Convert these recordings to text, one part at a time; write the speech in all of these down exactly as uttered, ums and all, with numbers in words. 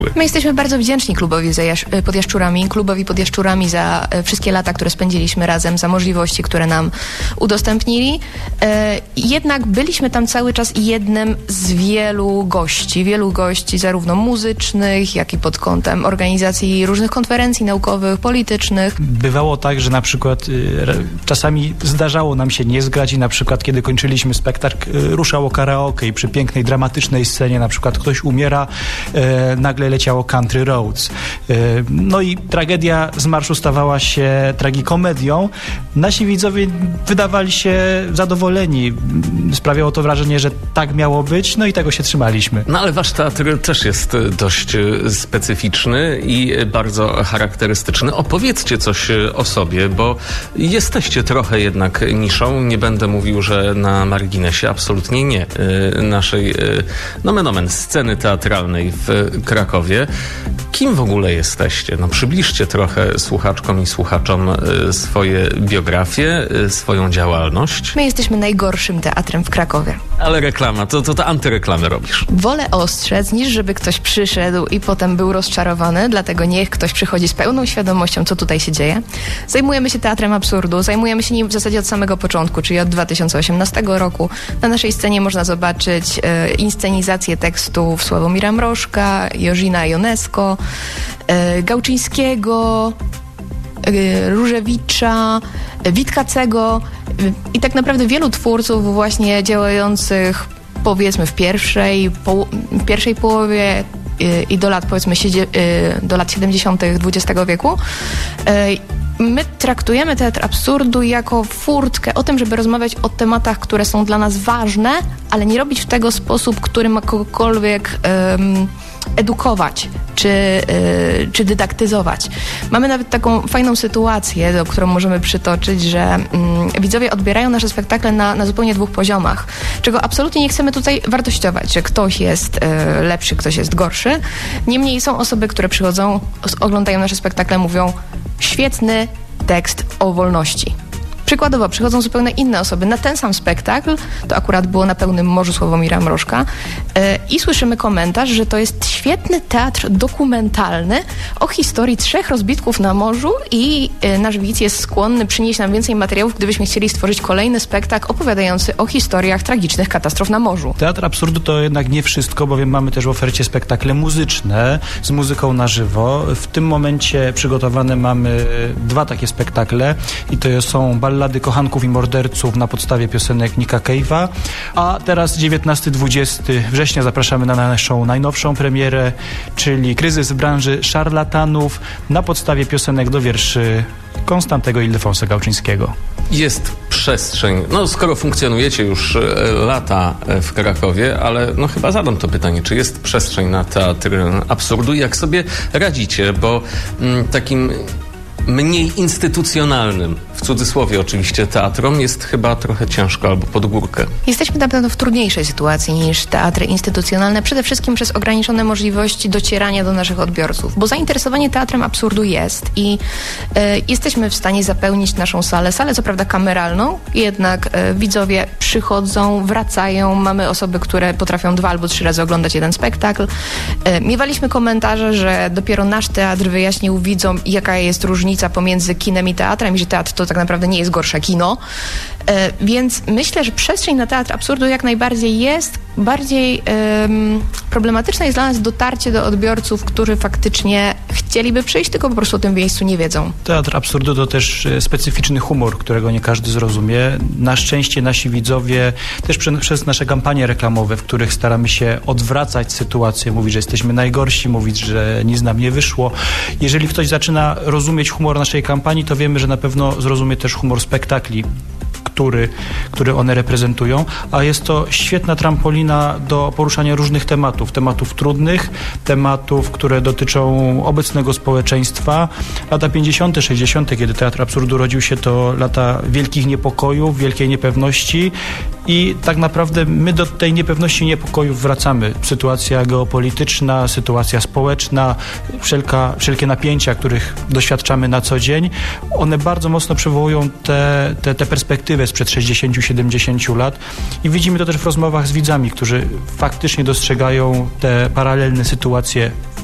My jesteśmy bardzo wdzięczni klubowi za jasz- pod Jaszczurami, klubowi pod Jaszczurami za e, wszystkie lata, które spędziliśmy razem, za możliwości, które nam udostępnili. E, jednak byliśmy tam cały czas jednym z wielu gości, wielu gości zarówno muzycznych, jak i pod kątem organizacji różnych konferencji naukowych, politycznych. Bywało tak, że na przykład y, czasami zdarzało nam się nie zgrać i na przykład kiedy kończyliśmy spektakl, y, ruszało karaoke i przy pięknej, dramatycznej scenie na przykład ktoś umiera, y, nagle leciało Country Roads. No i tragedia z marszu stawała się tragikomedią. Nasi widzowie wydawali się zadowoleni. Sprawiało to wrażenie, że tak miało być, no i tego się trzymaliśmy. No ale wasz teatr też jest dość specyficzny i bardzo charakterystyczny. Opowiedzcie coś o sobie, bo jesteście trochę jednak niszą. Nie będę mówił, że na marginesie, absolutnie nie. Naszej, nomen omen, sceny teatralnej w Krakowie. Kim w ogóle jesteście? No przybliżcie trochę słuchaczkom i słuchaczom swoje biografie, swoją działalność. My jesteśmy najgorszym teatrem w Krakowie. Ale reklama, to, to, to antyreklamę robisz. Wolę ostrzec, niż żeby ktoś przyszedł i potem był rozczarowany, dlatego niech ktoś przychodzi z pełną świadomością, co tutaj się dzieje. Zajmujemy się teatrem absurdu, zajmujemy się nim w zasadzie od samego początku, czyli od dwa tysiące osiemnastego roku. Na naszej scenie można zobaczyć e, inscenizację tekstów Sławomira Mrożka, Jożina Ionesko, e, Gałczyńskiego, e, Różewicza, e, Witkacego e, i tak naprawdę wielu twórców właśnie działających powiedzmy w pierwszej, po, w pierwszej połowie e, i do lat powiedzmy siedzie, e, do lat siedemdziesiątych dwudziestego wieku. E, My traktujemy teatr absurdu jako furtkę o tym, żeby rozmawiać o tematach, które są dla nas ważne, ale nie robić w tego sposób, który ma kogokolwiek um, edukować czy, y, czy dydaktyzować. Mamy nawet taką fajną sytuację, do którą możemy przytoczyć, że mm, widzowie odbierają nasze spektakle na, na zupełnie dwóch poziomach, czego absolutnie nie chcemy tutaj wartościować, że ktoś jest y, lepszy, ktoś jest gorszy. Niemniej są osoby, które przychodzą, oglądają nasze spektakle, mówią: świetny tekst o wolności. Przykładowo przychodzą zupełnie inne osoby na ten sam spektakl, to akurat było na Pełnym Morzu Sławomira Mrożka, yy, i słyszymy komentarz, że to jest świetny teatr dokumentalny o historii trzech rozbitków na morzu i yy, nasz widz jest skłonny przynieść nam więcej materiałów, gdybyśmy chcieli stworzyć kolejny spektakl opowiadający o historiach tragicznych katastrof na morzu. Teatr absurdu to jednak nie wszystko, bowiem mamy też w ofercie spektakle muzyczne z muzyką na żywo. W tym momencie przygotowane mamy dwa takie spektakle i to są ballady kochanków i morderców na podstawie piosenek Nicka Cave'a, a teraz dziewiętnastego do dwudziestego września zapraszamy na naszą najnowszą premierę, czyli Kryzys w branży szarlatanów na podstawie piosenek do wierszy Konstantego Ildefonsa Gałczyńskiego. Jest przestrzeń, no skoro funkcjonujecie już lata w Krakowie, ale no chyba zadam to pytanie, czy jest przestrzeń na teatr absurdu i jak sobie radzicie, bo mm, takim mniej instytucjonalnym, w cudzysłowie oczywiście, teatrom jest chyba trochę ciężko albo pod górkę. Jesteśmy na pewno w trudniejszej sytuacji niż teatry instytucjonalne, przede wszystkim przez ograniczone możliwości docierania do naszych odbiorców, bo zainteresowanie teatrem absurdu jest i e, jesteśmy w stanie zapełnić naszą salę, salę co prawda kameralną, jednak e, widzowie przychodzą, wracają, mamy osoby, które potrafią dwa albo trzy razy oglądać jeden spektakl. E, miewaliśmy komentarze, że dopiero nasz teatr wyjaśnił widzom, jaka jest różnica pomiędzy kinem i teatrem i że teatr to tak naprawdę nie jest gorsze kino. E, więc myślę, że przestrzeń na teatr absurdu jak najbardziej jest. Bardziej um, problematyczne jest dla nas dotarcie do odbiorców, którzy faktycznie chcieliby przyjść, tylko po prostu o tym miejscu nie wiedzą. Teatr absurdu to też specyficzny humor, którego nie każdy zrozumie. Na szczęście nasi widzowie, też prze, przez nasze kampanie reklamowe, w których staramy się odwracać sytuację, mówić, że jesteśmy najgorsi, mówić, że nic nam nie wyszło. Jeżeli ktoś zaczyna rozumieć humor naszej kampanii, to wiemy, że na pewno zrozumie też humor spektakli, który, który one reprezentują, a jest to świetna trampolina do poruszania różnych tematów, tematów trudnych, tematów, które dotyczą obecnego społeczeństwa. Lata pięćdziesiąte, sześćdziesiąte, kiedy teatr absurdu rodził się, to lata wielkich niepokojów, wielkiej niepewności i tak naprawdę my do tej niepewności i niepokojów wracamy. Sytuacja geopolityczna, sytuacja społeczna, wszelka, wszelkie napięcia, których doświadczamy na co dzień, one bardzo mocno przywołują te, te, te perspektywy sprzed sześćdziesięciu siedemdziesięciu lat i widzimy to też w rozmowach z widzami, którzy faktycznie dostrzegają te paralelne sytuacje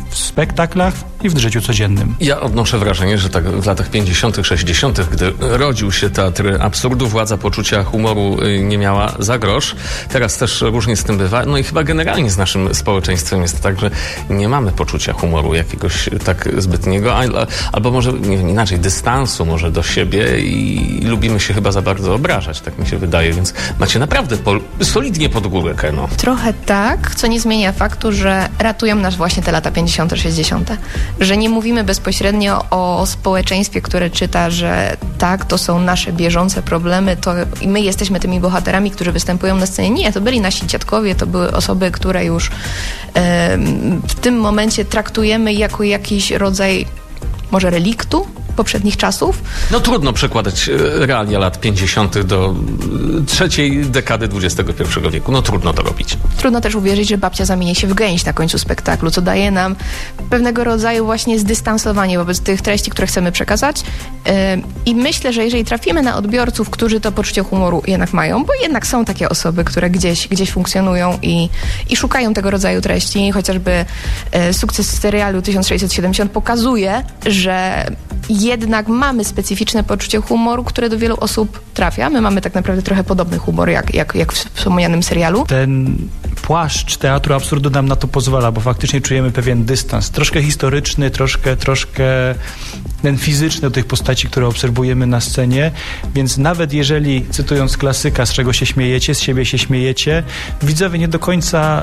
w spektaklach i w życiu codziennym. Ja odnoszę wrażenie, że tak w latach pięćdziesiątych, sześćdziesiątych, gdy rodził się Teatr Absurdu, władza poczucia humoru nie miała za grosz. Teraz też różnie z tym bywa. No i chyba generalnie z naszym społeczeństwem jest tak, że nie mamy poczucia humoru jakiegoś tak zbytniego, albo może, nie wiem, inaczej, dystansu może do siebie i lubimy się chyba za bardzo obrażać, tak mi się wydaje, więc macie naprawdę pol- solidnie pod górę, Keno. Trochę tak, co nie zmienia faktu, że ratują nas właśnie te lata pięćdziesiąte, sześćdziesiąte. Że nie mówimy bezpośrednio o społeczeństwie, które czyta, że tak, to są nasze bieżące problemy, to i my jesteśmy tymi bohaterami, którzy występują na scenie. Nie, to byli nasi dziadkowie, to były osoby, które już e, w tym momencie traktujemy jako jakiś rodzaj może reliktu poprzednich czasów. No trudno przekładać realia lat pięćdziesiątych do trzeciej dekady dwudziestego pierwszego wieku. No trudno to robić. Trudno też uwierzyć, że babcia zamieni się w gęś na końcu spektaklu, co daje nam pewnego rodzaju właśnie zdystansowanie wobec tych treści, które chcemy przekazać. Yy, I myślę, że jeżeli trafimy na odbiorców, którzy to poczucie humoru jednak mają, bo jednak są takie osoby, które gdzieś, gdzieś funkcjonują i, i szukają tego rodzaju treści, chociażby yy, sukces serialu tysiąc sześćset siedemdziesiąt pokazuje, że jednak mamy specyficzne poczucie humoru, które do wielu osób trafia. My mamy tak naprawdę trochę podobny humor, jak, jak, jak w wspomnianym serialu. Ten płaszcz Teatru Absurdu nam na to pozwala, bo faktycznie czujemy pewien dystans. Troszkę historyczny, troszkę, troszkę ten fizyczny do tych postaci, które obserwujemy na scenie, więc nawet jeżeli, cytując klasyka, z czego się śmiejecie, z siebie się śmiejecie, widzowie nie do końca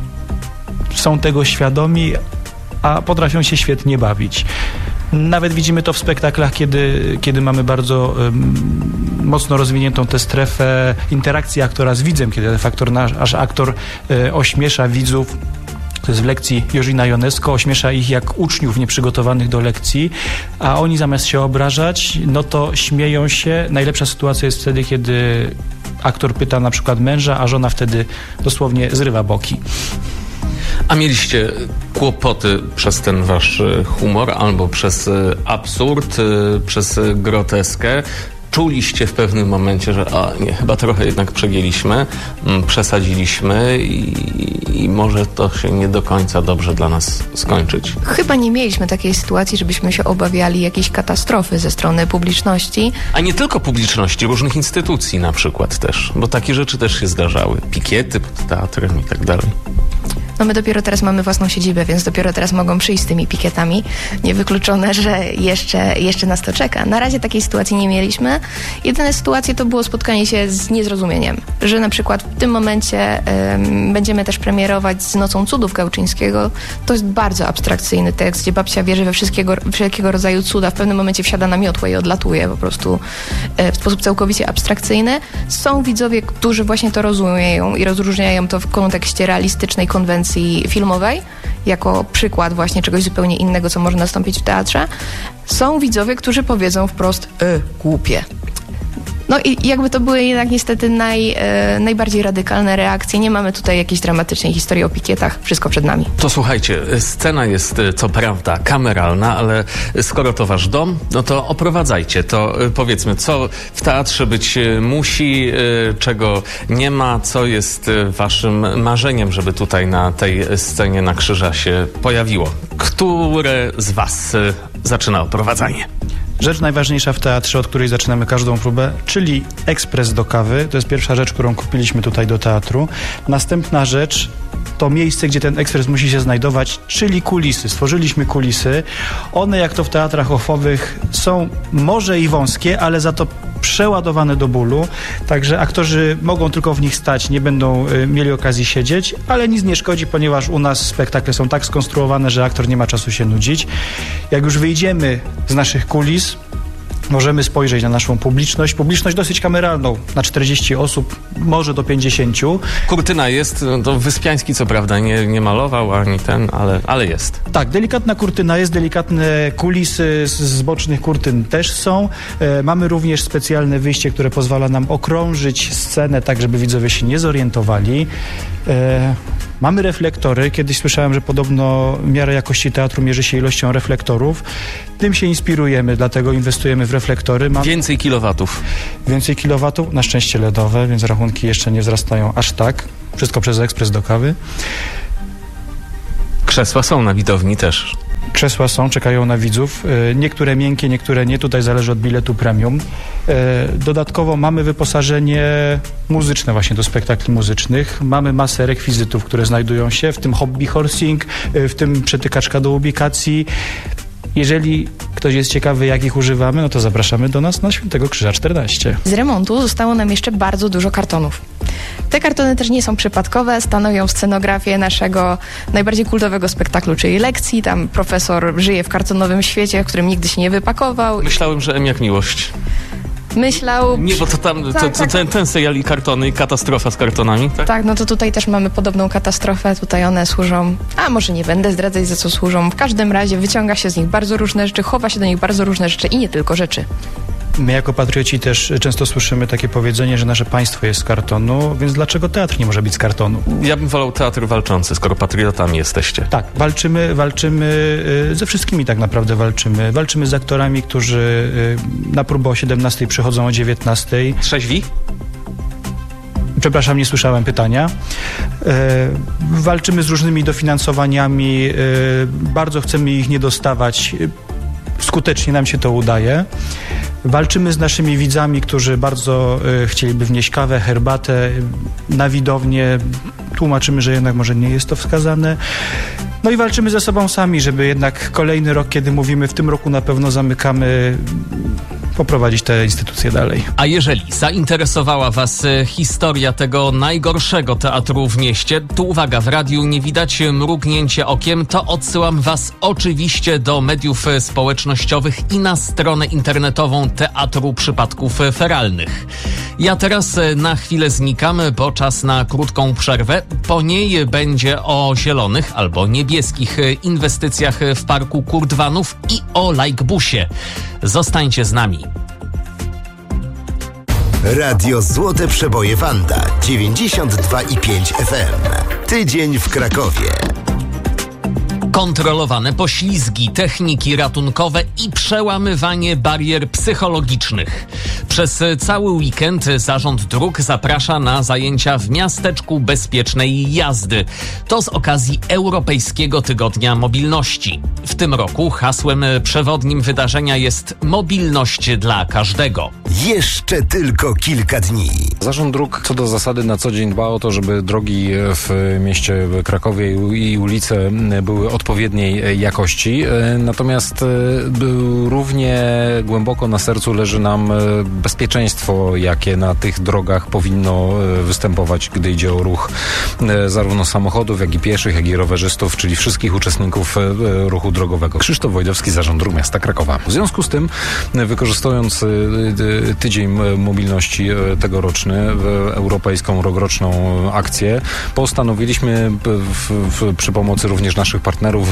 są tego świadomi, a potrafią się świetnie bawić. Nawet widzimy to w spektaklach, kiedy, kiedy mamy bardzo um, mocno rozwiniętą tę strefę interakcji aktora z widzem, kiedy faktor nasz, aż aktor e, ośmiesza widzów. To jest w lekcji Jożina Jonesko, ośmiesza ich jak uczniów nieprzygotowanych do lekcji, a oni zamiast się obrażać, no to śmieją się. Najlepsza sytuacja jest wtedy, kiedy aktor pyta na przykład męża, a żona wtedy dosłownie zrywa boki. A mieliście kłopoty przez ten wasz humor albo przez absurd, przez groteskę? Czuliście w pewnym momencie, że a nie, chyba trochę jednak przegięliśmy, przesadziliśmy i, i może to się nie do końca dobrze dla nas skończyć? Chyba nie mieliśmy takiej sytuacji, żebyśmy się obawiali jakiejś katastrofy ze strony publiczności. A nie tylko publiczności, różnych instytucji na przykład też, bo takie rzeczy też się zdarzały. Pikiety pod teatrem i tak dalej. No my dopiero teraz mamy własną siedzibę, więc dopiero teraz mogą przyjść z tymi pikietami. Niewykluczone, że jeszcze, jeszcze nas to czeka. Na razie takiej sytuacji nie mieliśmy. Jedyne sytuacje to było spotkanie się z niezrozumieniem. Że na przykład w tym momencie um, będziemy też premierować z Nocą Cudów Gałczyńskiego. To jest bardzo abstrakcyjny tekst, gdzie babcia wierzy we wszystkiego, wszelkiego rodzaju cuda. W pewnym momencie wsiada na miotłę i odlatuje po prostu e, w sposób całkowicie abstrakcyjny. Są widzowie, którzy właśnie to rozumieją i rozróżniają to w kontekście realistycznej konwencji filmowej, jako przykład właśnie czegoś zupełnie innego, co może nastąpić w teatrze. Są widzowie, którzy powiedzą wprost e, głupie. No i jakby to były jednak niestety naj, e, najbardziej radykalne reakcje. Nie mamy tutaj jakiejś dramatycznej historii o pikietach. Wszystko przed nami. To słuchajcie, scena jest co prawda kameralna, ale skoro to wasz dom, no to oprowadzajcie. To powiedzmy, co w teatrze być musi, czego nie ma, co jest waszym marzeniem, żeby tutaj na tej scenie na Krzyża się pojawiło. Które z was zaczyna oprowadzanie? Rzecz najważniejsza w teatrze, od której zaczynamy każdą próbę, czyli ekspres do kawy. To jest pierwsza rzecz, którą kupiliśmy tutaj do teatru. Następna rzecz to miejsce, gdzie ten ekspres musi się znajdować, czyli kulisy. Stworzyliśmy kulisy. One, jak to w teatrach ofowych, są może i wąskie, ale za to przeładowane do bólu, także aktorzy mogą tylko w nich stać, nie będą y, mieli okazji siedzieć, ale nic nie szkodzi, ponieważ u nas spektakle są tak skonstruowane, że aktor nie ma czasu się nudzić. Jak już wyjdziemy z naszych kulis, możemy spojrzeć na naszą publiczność. Publiczność dosyć kameralną, na czterdzieści osób, może do pięćdziesięciu. Kurtyna jest, to Wyspiański co prawda nie, nie malował ani ten, ale, ale jest. Tak, delikatna kurtyna jest, delikatne kulisy z, z bocznych kurtyn też są. E, mamy również specjalne wyjście, które pozwala nam okrążyć scenę tak, żeby widzowie się nie zorientowali. E, Mamy reflektory. Kiedyś słyszałem, że podobno miara jakości teatru mierzy się ilością reflektorów. Tym się inspirujemy, dlatego inwestujemy w reflektory. Mam więcej kilowatów. Więcej kilowatów, na szczęście L E D owe, więc rachunki jeszcze nie wzrastają aż tak. Wszystko przez ekspres do kawy. Krzesła są na widowni też. Krzesła są, czekają na widzów. Niektóre miękkie, niektóre nie. Tutaj zależy od biletu premium. Dodatkowo mamy wyposażenie muzyczne właśnie do spektakli muzycznych. Mamy masę rekwizytów, które znajdują się, w tym hobby horsing, w tym przetykaczka do ubikacji. Jeżeli ktoś jest ciekawy, jakich używamy, no to zapraszamy do nas na Świętego Krzyża czternaście. Z remontu zostało nam jeszcze bardzo dużo kartonów. Te kartony też nie są przypadkowe, stanowią scenografię naszego najbardziej kultowego spektaklu, czyli lekcji. Tam profesor żyje w kartonowym świecie, w którym nigdy się nie wypakował. Myślałem, że M jak miłość. Myślał... Nie, bo to tam, to, tak, to, tak. ten, ten serial i kartony, i katastrofa z kartonami, tak? Tak, no to tutaj też mamy podobną katastrofę. Tutaj one służą, a może nie będę zdradzać, za co służą. W każdym razie wyciąga się z nich bardzo różne rzeczy, chowa się do nich bardzo różne rzeczy i nie tylko rzeczy. My jako patrioci też często słyszymy takie powiedzenie, że nasze państwo jest z kartonu, więc dlaczego teatr nie może być z kartonu? Ja bym wolał teatr walczący, skoro patriotami jesteście. Tak, walczymy, walczymy ze wszystkimi tak naprawdę walczymy. Walczymy z aktorami, którzy na próbę o siedemnastej przychodzą o dziewiętnastej. Trzeźwi? Przepraszam, nie słyszałem pytania. E, walczymy z różnymi dofinansowaniami, e, bardzo chcemy ich nie dostawać. Skutecznie nam się to udaje. Walczymy z naszymi widzami, którzy bardzo y, chcieliby wnieść kawę, herbatę na widownię. Tłumaczymy, że jednak może nie jest to wskazane. No i walczymy ze sobą sami, żeby jednak kolejny rok, kiedy mówimy, w tym roku na pewno zamykamy, poprowadzić te instytucje dalej. A jeżeli zainteresowała Was historia tego najgorszego teatru w mieście, to uwaga, w radiu nie widać mrugnięcie okiem, to odsyłam Was oczywiście do mediów społecznościowych i na stronę internetową Teatru Przypadków Feralnych. Ja teraz na chwilę znikam, bo czas na krótką przerwę. Po niej będzie o zielonych albo niebieskich inwestycjach w parku Kurdwanów i o Lajkbusie. Zostańcie z nami. Radio Złote Przeboje Wanda dziewięćdziesiąt dwa i pięć F M. Tydzień w Krakowie. Kontrolowane poślizgi, techniki ratunkowe i przełamywanie barier psychologicznych. Przez cały weekend Zarząd Dróg zaprasza na zajęcia w miasteczku bezpiecznej jazdy. To z okazji Europejskiego Tygodnia Mobilności. W tym roku hasłem przewodnim wydarzenia jest mobilność dla każdego. Jeszcze tylko kilka dni. Zarząd Dróg co do zasady na co dzień dba o to, żeby drogi w mieście Krakowie i ulice były odpowiedniej jakości. Natomiast równie głęboko na sercu leży nam bezpieczeństwo, jakie na tych drogach powinno występować, gdy idzie o ruch zarówno samochodów, jak i pieszych, jak i rowerzystów, czyli wszystkich uczestników ruchu drogowego. Krzysztof Wojdowski, Zarząd Dróg Miasta Krakowa. W związku z tym, wykorzystując Tydzień Mobilności tegoroczny, europejską rokroczną akcję, postanowiliśmy w, w, przy pomocy również naszych partnerów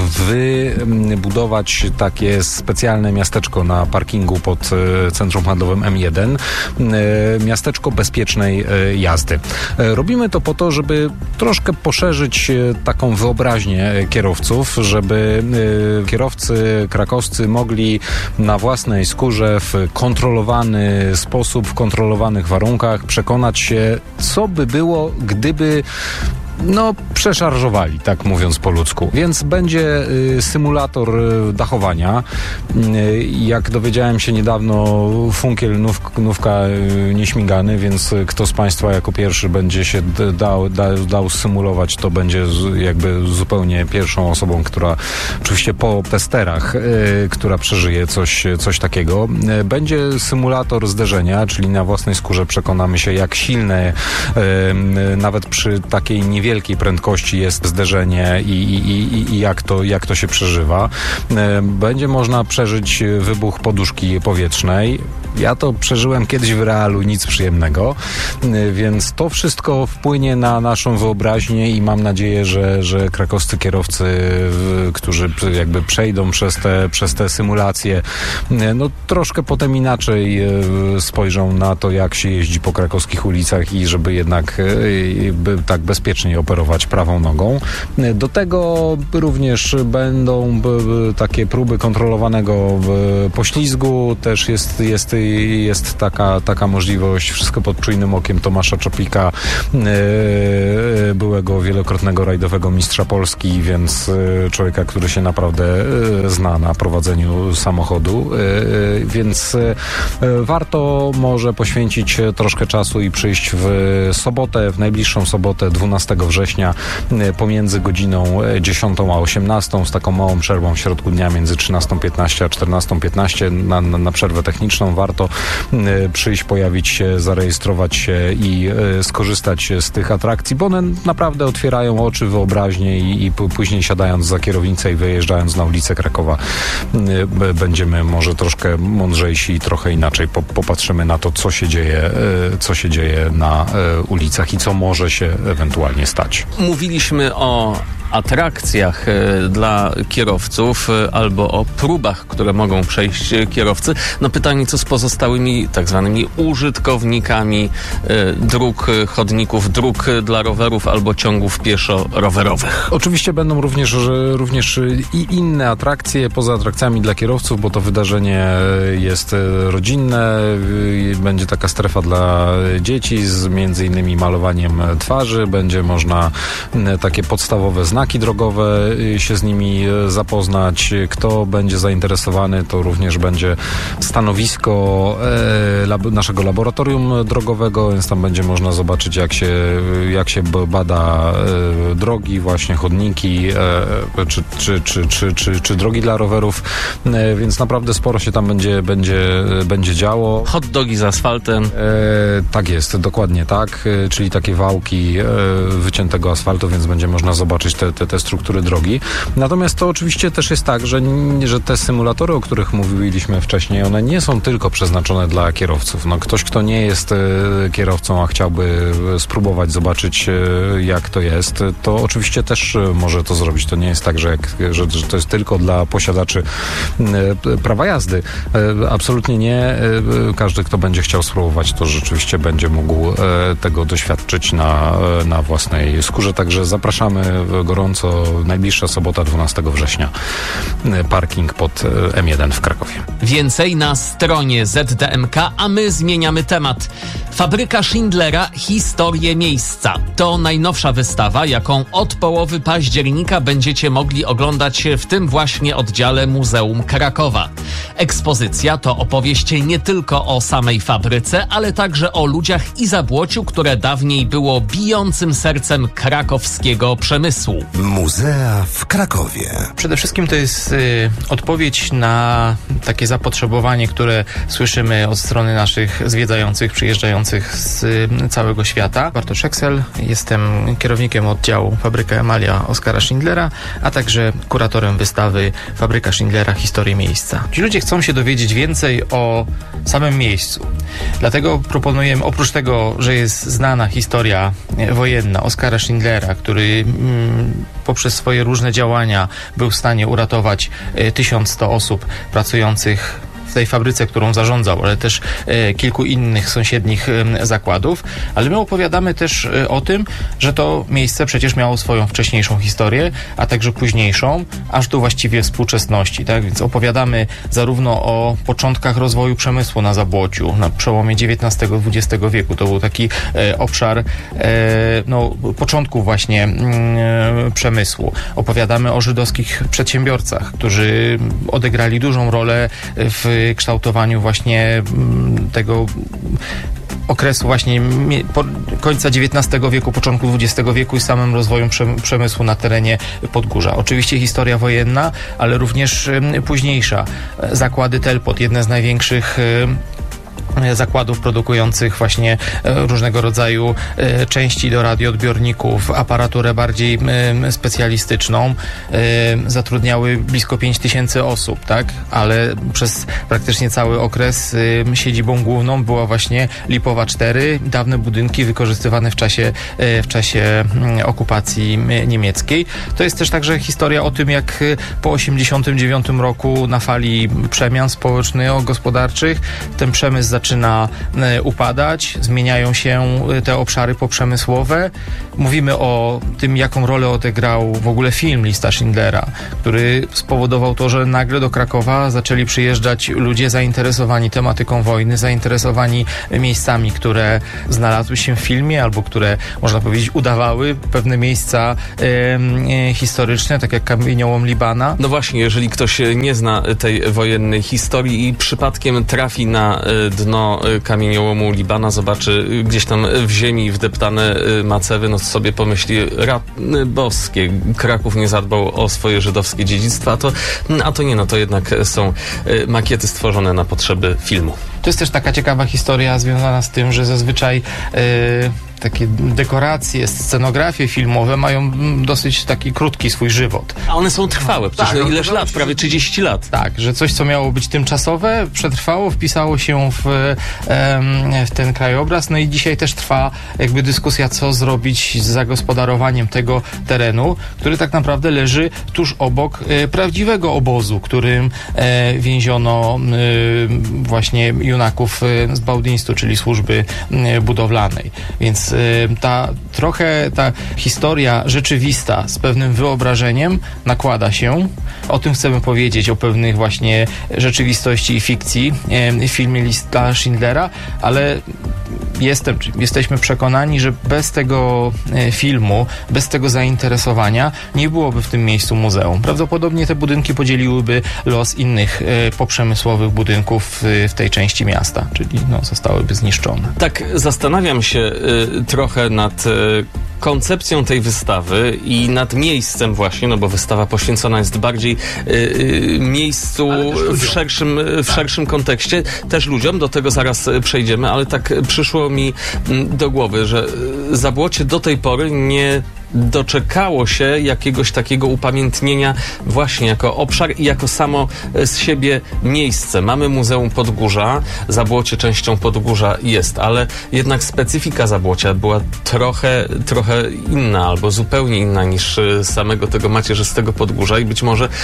wybudować takie specjalne miasteczko na parkingu pod centrum handlowym M jeden. Miasteczko bezpiecznej jazdy. Robimy to po to, żeby troszkę poszerzyć taką wyobraźnię kierowców, żeby kierowcy krakowscy mogli na własnej skórze w kontrolowany sposób, w kontrolowanych warunkach przekonać się, co by było, gdyby no, przeszarżowali, tak mówiąc po ludzku. Więc będzie y, symulator y, dachowania. Y, jak dowiedziałem się niedawno, funkiel nów, nówka y, nieśmigany, więc kto z Państwa jako pierwszy będzie się d- dał, da, dał symulować, to będzie z, jakby zupełnie pierwszą osobą, która oczywiście po testerach, y, która przeżyje coś, coś takiego. Y, będzie symulator zderzenia, czyli na własnej skórze przekonamy się, jak silne y, y, nawet przy takiej niewielkiej wielkiej prędkości jest zderzenie i, i, i, i jak, to, jak to się przeżywa. Będzie można przeżyć wybuch poduszki powietrznej. Ja to przeżyłem kiedyś w realu, nic przyjemnego, więc to wszystko wpłynie na naszą wyobraźnię i mam nadzieję, że, że krakowscy kierowcy, którzy jakby przejdą przez te, przez te symulacje, no troszkę potem inaczej spojrzą na to, jak się jeździ po krakowskich ulicach i żeby jednak tak bezpiecznie wyraźniej operować prawą nogą. Do tego również będą takie próby kontrolowanego poślizgu, też jest, jest, jest taka, taka możliwość, wszystko pod czujnym okiem Tomasza Czapika, byłego wielokrotnego rajdowego mistrza Polski, więc człowieka, który się naprawdę zna na prowadzeniu samochodu, więc warto może poświęcić troszkę czasu i przyjść w sobotę, w najbliższą sobotę, dwunastego września, pomiędzy godziną dziesiątą a osiemnastą, z taką małą przerwą w środku dnia między trzynastą piętnaście a czternastą piętnaście na, na, na przerwę techniczną. Warto przyjść, pojawić się, zarejestrować się i skorzystać z tych atrakcji, bo one naprawdę otwierają oczy, wyobraźnię i, i później siadając za kierownicę i wyjeżdżając na ulicę Krakowa będziemy może troszkę mądrzejsi i trochę inaczej popatrzymy na to, co się dzieje, co się dzieje na ulicach i co może się ewentualnie stać. Mówiliśmy o atrakcjach dla kierowców albo o próbach, które mogą przejść kierowcy. No pytanie, co z pozostałymi tak zwanymi użytkownikami dróg, chodników, dróg dla rowerów albo ciągów pieszo-rowerowych? Oczywiście będą również, również i inne atrakcje poza atrakcjami dla kierowców, bo to wydarzenie jest rodzinne. Będzie taka strefa dla dzieci z między innymi malowaniem twarzy. Będzie można takie podstawowe znaki drogowe się z nimi zapoznać. Kto będzie zainteresowany, to również będzie stanowisko e, lab, naszego laboratorium drogowego, więc tam będzie można zobaczyć, jak się, jak się bada e, drogi, właśnie chodniki, e, czy, czy, czy, czy, czy, czy drogi dla rowerów, e, więc naprawdę sporo się tam będzie, będzie, będzie działo. Hot dogi z asfaltem. E, tak jest, dokładnie tak, e, czyli takie wałki e, wyciętego asfaltu, więc będzie można zobaczyć te Te, te struktury drogi. Natomiast to oczywiście też jest tak, że, że te symulatory, o których mówiliśmy wcześniej, one nie są tylko przeznaczone dla kierowców. No, ktoś, kto nie jest e, kierowcą, a chciałby spróbować zobaczyć, e, jak to jest, to oczywiście też może to zrobić. To nie jest tak, że, jak, że, że to jest tylko dla posiadaczy e, prawa jazdy. E, absolutnie nie. E, każdy, kto będzie chciał spróbować, to rzeczywiście będzie mógł e, tego doświadczyć na, na własnej skórze. Także zapraszamy gorąco. Najbliższa sobota, dwunastego września. Parking pod M jeden w Krakowie. Więcej na stronie Z D M K, a my zmieniamy temat. Fabryka Schindlera – historie miejsca. To najnowsza wystawa, jaką od połowy października będziecie mogli oglądać w tym właśnie oddziale Muzeum Krakowa. Ekspozycja to opowieść nie tylko o samej fabryce, ale także o ludziach i Zabłociu, które dawniej było bijącym sercem krakowskiego przemysłu. Muzea w Krakowie. Przede wszystkim to jest y, odpowiedź na takie zapotrzebowanie, które słyszymy od strony naszych zwiedzających, przyjeżdżających z y, całego świata. Bartosz Eksel, jestem kierownikiem oddziału Fabryka Emalia Oskara Schindlera, a także kuratorem wystawy Fabryka Schindlera – historie miejsca. Ci ludzie chcą się dowiedzieć więcej o samym miejscu. Dlatego proponujemy, oprócz tego, że jest znana historia wojenna Oskara Schindlera, który mm, poprzez swoje różne działania był w stanie uratować tysiąc sto osób pracujących w tej fabryce, którą zarządzał, ale też e, kilku innych sąsiednich e, zakładów. Ale my opowiadamy też e, o tym, że to miejsce przecież miało swoją wcześniejszą historię, a także późniejszą, aż do właściwie współczesności. Tak? Więc opowiadamy zarówno o początkach rozwoju przemysłu na Zabłociu, na przełomie dziewiętnastego dwudziestego wieku. To był taki e, obszar e, no, początków właśnie e, przemysłu. Opowiadamy o żydowskich przedsiębiorcach, którzy odegrali dużą rolę w kształtowaniu właśnie tego okresu właśnie końca dziewiętnastego wieku, początku dwudziestego wieku i samym rozwojem przemysłu na terenie Podgórza. Oczywiście historia wojenna, ale również późniejsza. Zakłady Telpot, jedne z największych zakładów produkujących właśnie różnego rodzaju części do radioodbiorników, aparaturę bardziej specjalistyczną, zatrudniały blisko pięć tysięcy osób, tak? Ale przez praktycznie cały okres siedzibą główną była właśnie Lipowa cztery, dawne budynki wykorzystywane w czasie, w czasie okupacji niemieckiej. To jest też także historia o tym, jak po osiemdziesiątym dziewiątym roku na fali przemian społeczno-gospodarczych ten przemysł zaczął zaczyna e, upadać, zmieniają się te obszary poprzemysłowe. Mówimy o tym, jaką rolę odegrał w ogóle film Lista Schindlera, który spowodował to, że nagle do Krakowa zaczęli przyjeżdżać ludzie zainteresowani tematyką wojny, zainteresowani miejscami, które znalazły się w filmie, albo które, można powiedzieć, udawały pewne miejsca e, e, historyczne, tak jak kamieniołom Libana. No właśnie, jeżeli ktoś nie zna tej wojennej historii i przypadkiem trafi na dno kamieniołomu Libana, zobaczy gdzieś tam w ziemi wdeptane macewy, no to sobie pomyśli, rany boskie, Kraków nie zadbał o swoje żydowskie dziedzictwo, a to, a to nie, no to jednak są makiety stworzone na potrzeby filmu. To jest też taka ciekawa historia związana z tym, że zazwyczaj yy, takie dekoracje, scenografie filmowe mają dosyć taki krótki swój żywot. A one są trwałe, przecież tak, ileż lat, prawie trzydzieści lat. Tak, że coś, co miało być tymczasowe, przetrwało, wpisało się w, w ten krajobraz, no i dzisiaj też trwa jakby dyskusja, co zrobić z zagospodarowaniem tego terenu, który tak naprawdę leży tuż obok e, prawdziwego obozu, którym e, więziono e, właśnie junaków e, z Bałtyństu, czyli służby e, budowlanej. Więc ta trochę ta historia rzeczywista z pewnym wyobrażeniem nakłada się. O tym chcemy powiedzieć, o pewnych właśnie rzeczywistości i fikcji w filmie Lista Schindlera, ale jestem, jesteśmy przekonani, że bez tego filmu, bez tego zainteresowania nie byłoby w tym miejscu muzeum. Prawdopodobnie te budynki podzieliłyby los innych poprzemysłowych budynków w tej części miasta, czyli no, zostałyby zniszczone. Tak, zastanawiam się y, trochę nad y, koncepcją tej wystawy i nad miejscem właśnie, no bo wystawa poświęcona jest bardziej y, y, miejscu w szerszym, w tak. szerszym kontekście, też ludziom, do tego zaraz przejdziemy, ale tak przyszło mi do głowy, że Zabłocie do tej pory nie doczekało się jakiegoś takiego upamiętnienia właśnie jako obszar i jako samo z siebie miejsce. Mamy Muzeum Podgórza, Zabłocie częścią Podgórza jest, ale jednak specyfika Zabłocia była trochę, trochę inna albo zupełnie inna niż samego tego macierzystego Podgórza i być może,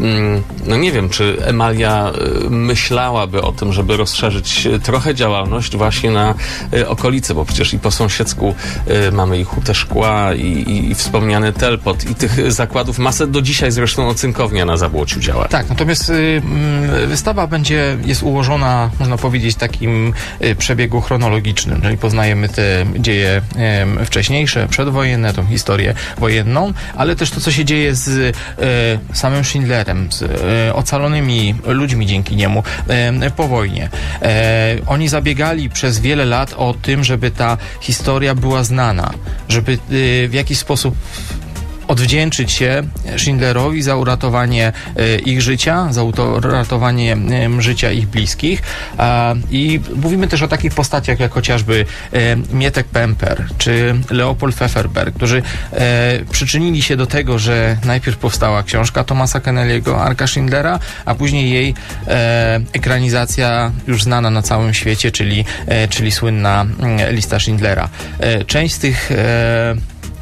no nie wiem, czy Emalia myślałaby o tym, żeby rozszerzyć trochę działalność właśnie na okolice, bo przecież i po sąsiedzku mamy i Hutę Szkła i, i i wspomniany Telpot i tych zakładów masę, do dzisiaj zresztą ocynkownia na Zabłociu działa. Tak, natomiast y, wystawa będzie, jest ułożona, można powiedzieć, w takim y, przebiegu chronologicznym, czyli poznajemy te dzieje y, wcześniejsze, przedwojenne, tą historię wojenną, ale też to, co się dzieje z y, samym Schindlerem, z y, ocalonymi ludźmi dzięki niemu y, po wojnie. Y, oni zabiegali przez wiele lat o tym, żeby ta historia była znana, żeby y, w jakiś sposób odwdzięczyć się Schindlerowi za uratowanie e, ich życia, za uratowanie e, życia ich bliskich. A, I mówimy też o takich postaciach jak chociażby e, Mietek Pemper czy Leopold Pfefferberg, którzy e, przyczynili się do tego, że najpierw powstała książka Thomasa Kennelly'ego, Arka Schindlera, a później jej e, ekranizacja już znana na całym świecie, czyli, e, czyli słynna e, Lista Schindlera. E, część z tych e,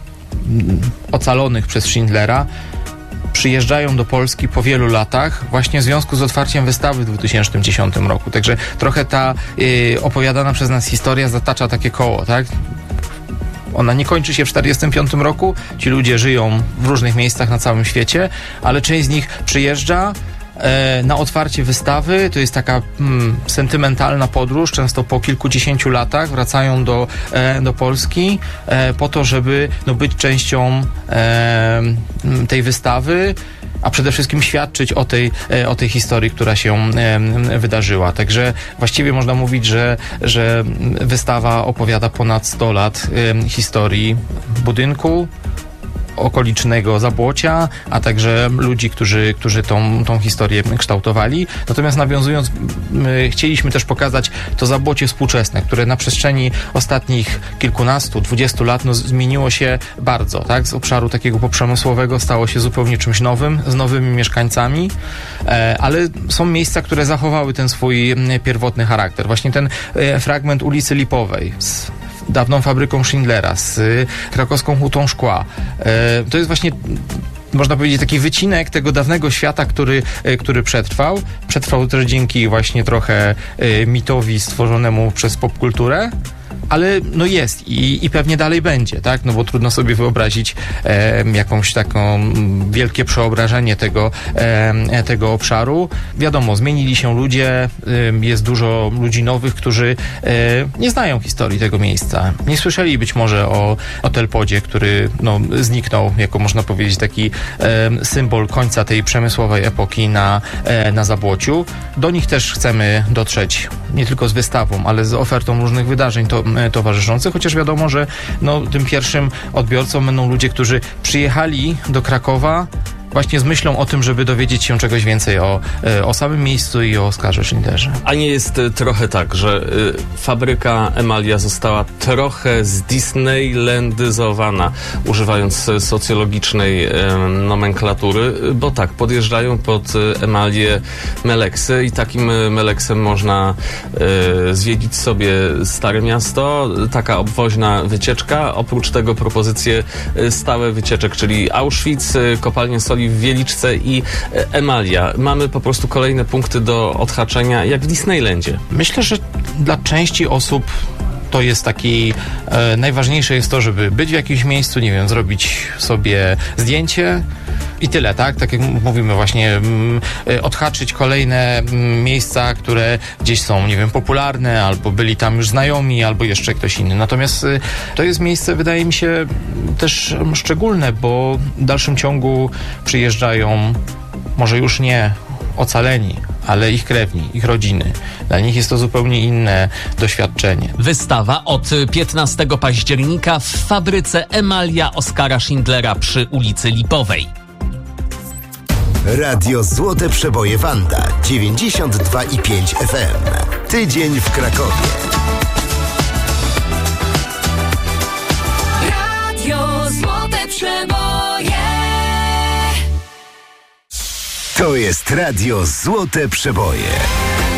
ocalonych przez Schindlera przyjeżdżają do Polski po wielu latach właśnie w związku z otwarciem wystawy w dwa tysiące dziesiątym roku. Także trochę ta y, opowiadana przez nas historia zatacza takie koło, tak? Ona nie kończy się w czterdziestym piątym roku. Ci ludzie żyją w różnych miejscach na całym świecie, ale część z nich przyjeżdża na otwarcie wystawy. To jest taka mm, sentymentalna podróż, często po kilkudziesięciu latach wracają do, e, do Polski e, po to, żeby no, być częścią e, tej wystawy, a przede wszystkim świadczyć o tej, e, o tej historii, która się e, wydarzyła. Także właściwie można mówić, że, że wystawa opowiada ponad sto lat e, historii budynku, okolicznego Zabłocia, a także ludzi, którzy, którzy tą, tą historię kształtowali. Natomiast nawiązując, my chcieliśmy też pokazać to Zabłocie współczesne, które na przestrzeni ostatnich kilkunastu, dwudziestu lat no, zmieniło się bardzo, tak? Z obszaru takiego poprzemysłowego stało się zupełnie czymś nowym, z nowymi mieszkańcami, e, ale są miejsca, które zachowały ten swój pierwotny charakter. Właśnie ten e, fragment ulicy Lipowej z dawną fabryką Schindlera, z krakowską Hutą Szkła. To jest właśnie można powiedzieć, taki wycinek tego dawnego świata, który, który przetrwał. Przetrwał też dzięki właśnie trochę mitowi stworzonemu przez popkulturę. Ale no jest i, i pewnie dalej będzie, tak? No bo trudno sobie wyobrazić e, jakąś taką wielkie przeobrażenie tego, e, tego obszaru. Wiadomo, zmienili się ludzie, e, jest dużo ludzi nowych, którzy e, nie znają historii tego miejsca. Nie słyszeli być może o, o Telpodzie, który no, zniknął, jako można powiedzieć, taki e, symbol końca tej przemysłowej epoki na, e, na Zabłociu. Do nich też chcemy dotrzeć, nie tylko z wystawą, ale z ofertą różnych wydarzeń to, towarzyszących, chociaż wiadomo, że no, tym pierwszym odbiorcą będą ludzie, którzy przyjechali do Krakowa właśnie z myślą o tym, żeby dowiedzieć się czegoś więcej o, o samym miejscu i o Oskarze Schindlerze. A nie jest trochę tak, że y, fabryka Emalia została trochę zdisneylandyzowana, używając socjologicznej y, nomenklatury, bo tak, podjeżdżają pod y, Emalię meleksy i takim y, meleksem można y, zwiedzić sobie Stare Miasto, taka obwoźna wycieczka, oprócz tego propozycje y, stałe wycieczek, czyli Auschwitz, y, kopalnie soli w Wieliczce i Emalia. Mamy po prostu kolejne punkty do odhaczenia, jak w Disneylandzie. Myślę, że dla części osób to jest taki, e, najważniejsze jest to, żeby być w jakimś miejscu, nie wiem, zrobić sobie zdjęcie i tyle, tak? Tak jak mówimy właśnie, m, odhaczyć kolejne m, miejsca, które gdzieś są, nie wiem, popularne, albo byli tam już znajomi, albo jeszcze ktoś inny. Natomiast y, to jest miejsce, wydaje mi się, też m, szczególne, bo w dalszym ciągu przyjeżdżają może już nie ocaleni, ale ich krewni, ich rodziny. Dla nich jest to zupełnie inne doświadczenie. Wystawa od piętnastego października w fabryce Emalia Oskara Schindlera przy ulicy Lipowej. Radio Złote Przeboje Wanda dziewięćdziesiąt dwa i pięć F M. Tydzień w Krakowie. Radio Złote Przeboje. To jest Radio Złote Przeboje.